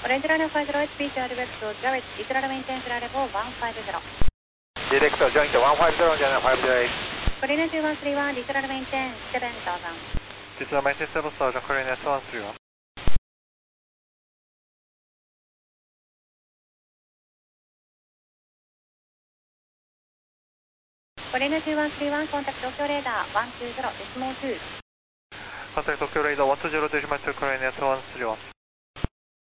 Orange Runner 50 speed to West to Jarvis, Israel maintain flight level 150. Director joint 150, Channel 508. Coordinate 2131, Israel maintain 7000. Israel maintain 7000, coordinate 131. Coordinate 2131, contact Tokyo radar 120, decimal 2. Contact Tokyo radar 120, decimal 2, coordinate 131.